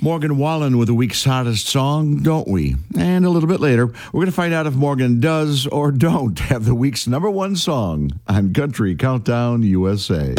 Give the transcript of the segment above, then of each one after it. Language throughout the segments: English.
Morgan Wallen with the week's hottest song, Don't We? And a little bit later, we're going to find out if Morgan does or don't have the week's number one song on Country Countdown USA.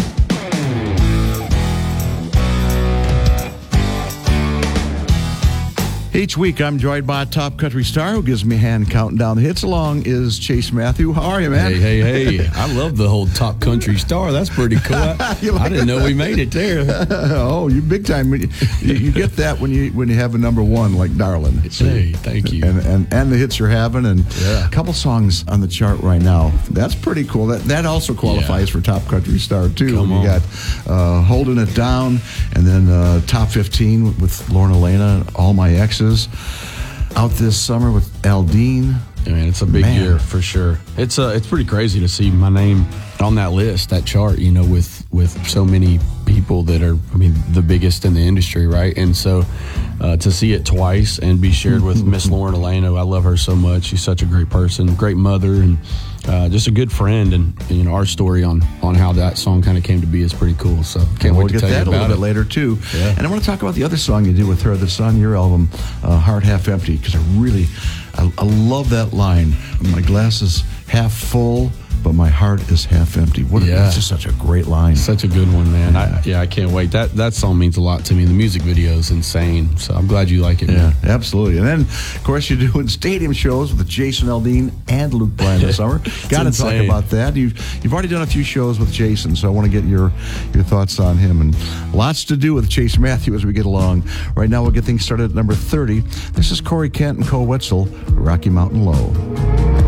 Each week, I'm joined by a top country star who gives me a hand counting down the hits. Along is Chase Matthew. How are you, man? Hey. I love the whole top country star. That's pretty cool. I didn't know we made it there. Oh, you big time. You get that when you have a number one like Darlin'. Hey, thank you. And the hits you're having, and a couple songs on the chart right now. That's pretty cool. That also qualifies for top country star, too. Come on. You got Holding It Down, and then top 15 with Lauren Elena, All My Exes. Out this summer with Aldine. I mean, it's a big year for sure. It's pretty crazy to see my name on that list, that chart, with so many people that are, the biggest in the industry, right? And so to see it twice and be shared with Miss Lauren Elena, I love her so much. She's such a great person, great mother, and just a good friend. And our story on how that song kind of came to be is pretty cool. So can't wait to tell you about it. We'll get that a little bit later too. Yeah. And I want to talk about the other song you did with her that's on your album, Heart Half Empty, because I love that line. My glass is half full, but my heart is half empty. That's just such a great line. Such a good one, man. I can't wait. That song means a lot to me. The music video is insane. So I'm glad you like it, man. Yeah, absolutely. And then, of course, you're doing stadium shows with Jason Aldean and Luke Bryan this summer. Got to talk about that. You've already done a few shows with Jason, so I want to get your thoughts on him. And lots to do with Chase Matthew as we get along. Right now, we'll get things started at number 30. This is Corey Kent and Cole Wetzel, Rocky Mountain Low.